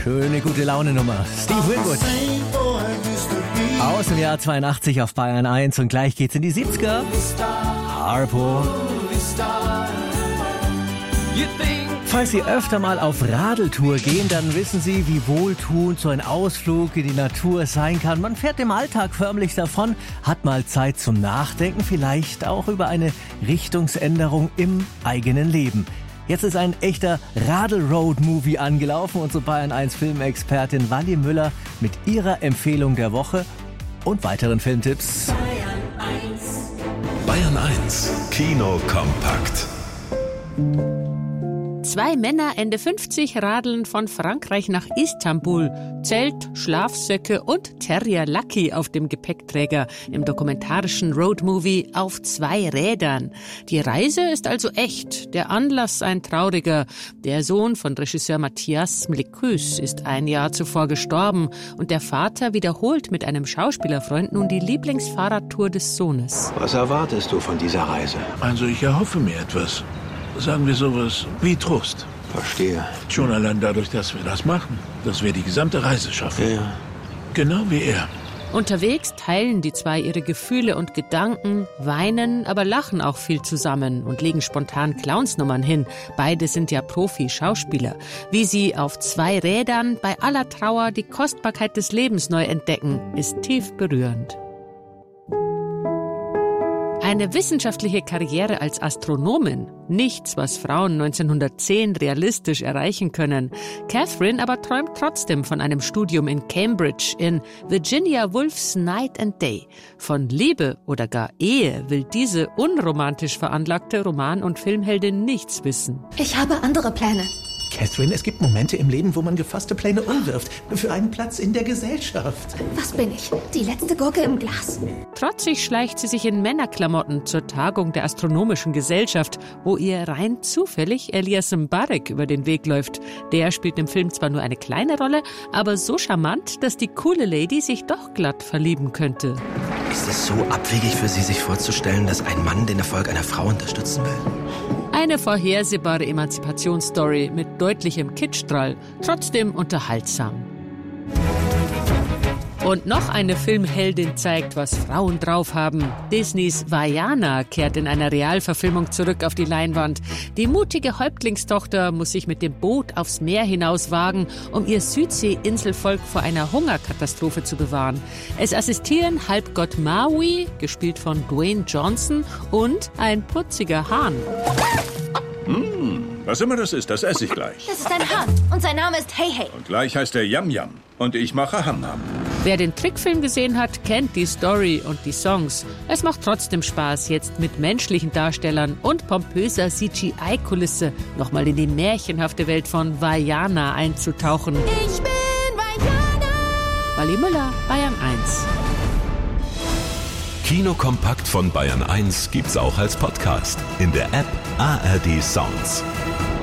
Schöne, gute Laune-Nummer. Steve Winwood. Aus dem Jahr 82 auf Bayern 1 und gleich geht's in die 70er. Harpo. Falls Sie öfter mal auf Radeltour gehen, dann wissen Sie, wie wohltuend so ein Ausflug in die Natur sein kann. Man fährt im Alltag förmlich davon, hat mal Zeit zum Nachdenken, vielleicht auch über eine Richtungsänderung im eigenen Leben. Jetzt ist ein echter Radl-Road-Movie angelaufen. Unsere Bayern 1 Filmexpertin Wally Müller mit ihrer Empfehlung der Woche und weiteren Filmtipps. Bayern 1 Kino kompakt. Zwei Männer Ende 50 radeln von Frankreich nach Istanbul. Zelt, Schlafsäcke und Terrier Lucky auf dem Gepäckträger im dokumentarischen Roadmovie Auf zwei Rädern. Die Reise ist also echt, der Anlass ein trauriger. Der Sohn von Regisseur Mathias Mlekus ist ein Jahr zuvor gestorben und der Vater wiederholt mit einem Schauspielerfreund nun die Lieblingsfahrradtour des Sohnes. Was erwartest du von dieser Reise? Also ich erhoffe mir etwas. Sagen wir sowas wie Trost. Verstehe. Schon allein dadurch, dass wir das machen, dass wir die gesamte Reise schaffen. Ja. Genau wie er. Unterwegs teilen die zwei ihre Gefühle und Gedanken, weinen, aber lachen auch viel zusammen und legen spontan Clownsnummern hin. Beide sind ja Profi-Schauspieler. Wie sie auf zwei Rädern bei aller Trauer die Kostbarkeit des Lebens neu entdecken, ist tief berührend. Eine wissenschaftliche Karriere als Astronomin. Nichts, was Frauen 1910 realistisch erreichen können. Catherine aber träumt trotzdem von einem Studium in Cambridge, in Virginia Woolfs Night and Day. Von Liebe oder gar Ehe will diese unromantisch veranlagte Roman- und Filmheldin nichts wissen. Ich habe andere Pläne. Catherine, es gibt Momente im Leben, wo man gefasste Pläne umwirft. Für einen Platz in der Gesellschaft. Was bin ich? Die letzte Gurke im Glas. Trotzig schleicht sie sich in Männerklamotten zur Tagung der Astronomischen Gesellschaft, wo ihr rein zufällig Elias Mbarek über den Weg läuft. Der spielt im Film zwar nur eine kleine Rolle, aber so charmant, dass die coole Lady sich doch glatt verlieben könnte. Ist es so abwegig für Sie, sich vorzustellen, dass ein Mann den Erfolg einer Frau unterstützen will? Eine vorhersehbare Emanzipationsstory mit deutlichem Kitschdrall, trotzdem unterhaltsam. Und noch eine Filmheldin zeigt, was Frauen drauf haben. Disneys Vaiana kehrt in einer Realverfilmung zurück auf die Leinwand. Die mutige Häuptlingstochter muss sich mit dem Boot aufs Meer hinaus wagen, um ihr Südsee-Inselvolk vor einer Hungerkatastrophe zu bewahren. Es assistieren Halbgott Maui, gespielt von Dwayne Johnson, und ein putziger Hahn. Was immer das ist, das esse ich gleich. Das ist ein Hahn und sein Name ist Hey Hey. Und gleich heißt er Yam Yam. Und ich mache Ham Ham. Wer den Trickfilm gesehen hat, kennt die Story und die Songs. Es macht trotzdem Spaß, jetzt mit menschlichen Darstellern und pompöser CGI-Kulisse nochmal in die märchenhafte Welt von Vaiana einzutauchen. Ich bin Vaiana. Wally Müller, Bayern 1. Kino kompakt von Bayern 1 gibt's auch als Podcast in der App ARD Sounds.